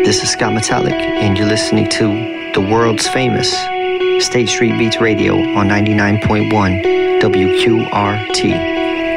This is Scott Metallic, and you're listening to the world's famous State Street Beats Radio on 99.1 WQRT.